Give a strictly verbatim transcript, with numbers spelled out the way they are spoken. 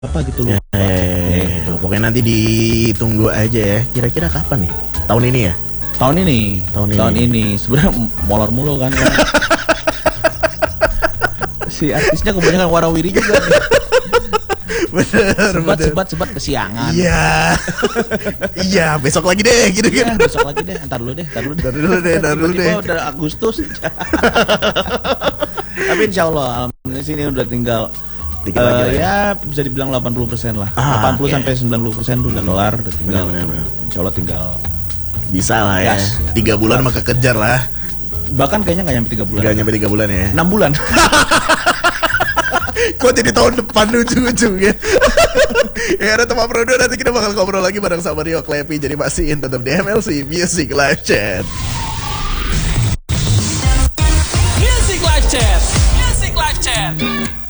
apa gitu loh. Eh, gitu. Pokoknya nanti ditunggu aja ya. Kira-kira kapan nih? Tahun ini ya? Tahun ini. Tahun, tahun ini. ini. Sebenarnya molor mulu kan. Si artisnya kebanyakan warawiri juga. Bener, sebat, bener. sebat, sebat kesiangan. Iya. Iya, besok lagi deh gitu Ya, kan. besok lagi deh, ntar dulu deh, ntar dulu deh. Ntar dulu deh, ntar dulu deh. Udah Agustus. Tapi insya Allah, alhamdulillah sini udah tinggal Dikit uh, lagi ya. Ya bisa dibilang delapan puluh persen lah. Ah, delapan puluh okay. sampai sembilan puluh persen tuh udah kelar, udah tinggal. Bener, bener, bener. Insya Allah tinggal. Bisa lah ya. Yes, ya. Tiga bulan maka kejar lah. Bahkan kayaknya nggak nyampe tiga bulan. Gak nyampe tiga bulan ya. Enam bulan. Kok jadi tahun depan ujung-ujungnya. Ya ada teman Prodo, nanti kita bakal ngobrol lagi bareng sama Rio Klepi. Jadi pastiin tetap di M L C Music Live Chat.